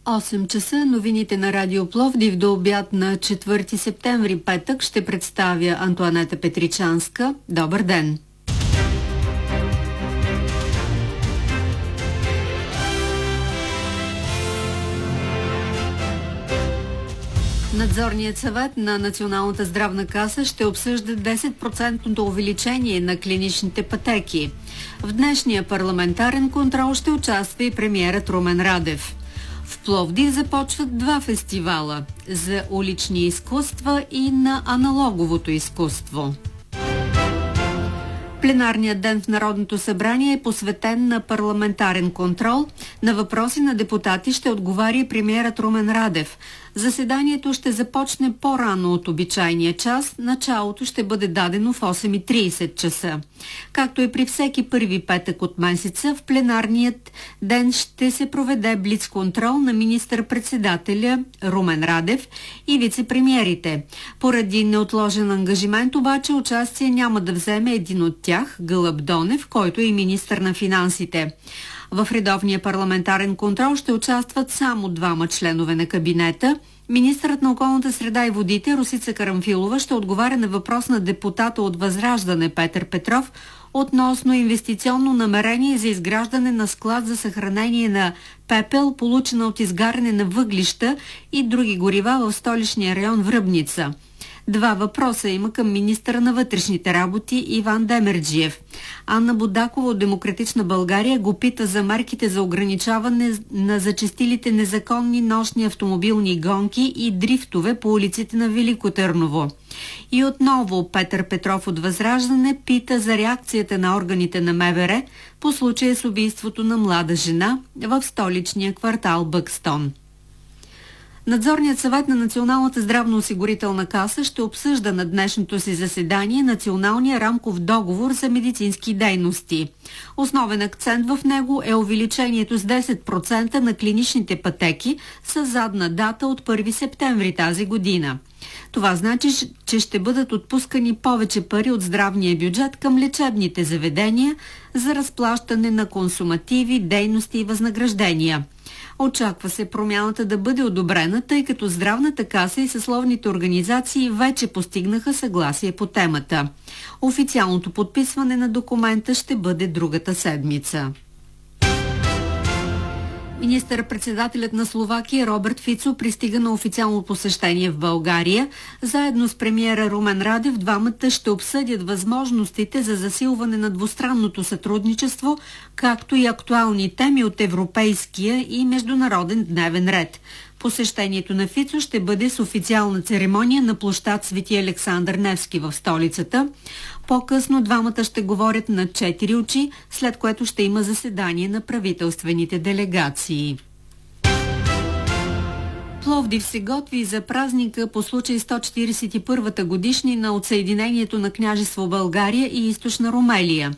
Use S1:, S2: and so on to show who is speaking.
S1: 8 часа новините на Радио Пловдив до обяд на 4 септември, петък, ще представя Антоанета Петричанска. Добър ден! Надзорният съвет на Националната здравна каса ще обсъжда 10% увеличение на клиничните пътеки. В днешния парламентарен контрол ще участва и премиерът Румен Радев. В Пловдив започват два фестивала – за улични изкуства и на аналоговото изкуство. Пленарният ден в Народното събрание е посветен на парламентарен контрол. На въпроси на депутати ще отговаря премиерът Румен Радев. Заседанието ще започне по-рано от обичайния час. Началото ще бъде дадено в 8:30 часа. Както и при всеки първи петък от месеца, в пленарният ден ще се проведе блицконтрол на министър-председателя Румен Радев и вице-премиерите. Поради неотложен ангажимент обаче участие няма да вземе един от тях, Гълъб Донев, който е и министър на финансите. В редовния парламентарен контрол ще участват само двама членове на кабинета. Министърът на околната среда и водите Росица Карамфилова ще отговаря на въпрос на депутата от Възраждане Петър Петров относно инвестиционно намерение за изграждане на склад за съхранение на пепел, получена от изгаряне на въглища и други горива в столичния район Връбница. Два въпроса има към министъра на вътрешните работи Иван Демерджиев. Анна Будакова от Демократична България го пита за мерките за ограничаване на зачестилите незаконни нощни автомобилни гонки и дрифтове по улиците на Велико Търново. И отново Петър Петров от Възраждане пита за реакцията на органите на МВР по случая с убийството на млада жена в столичния квартал Бъкстон. Надзорният съвет на Националната здравноосигурителна каса ще обсъжда на днешното си заседание Националния рамков договор за медицински дейности. Основен акцент в него е увеличението с 10% на клиничните пътеки с задна дата от 1 септември тази година. Това значи, че ще бъдат отпускани повече пари от здравния бюджет към лечебните заведения за разплащане на консумативи, дейности и възнаграждения. Очаква се промяната да бъде одобрена, тъй като Здравната каса и съсловните организации вече постигнаха съгласие по темата. Официалното подписване на документа ще бъде другата седмица. Министър-председателят на Словакия Робърт Фицо пристига на официално посещение в България. Заедно с премиера Румен Радев двамата ще обсъдят възможностите за засилване на двустранното сътрудничество, както и актуални теми от европейския и международен дневен ред. Посещението на Фицо ще бъде с официална церемония на площад Свети Александър Невски в столицата. По-късно двамата ще говорят на 4 очи, след което ще има заседание на правителствените делегации. Пловдив се готви за празника по случай 141-та годишнина от съединението на княжество България и Източна Румелия.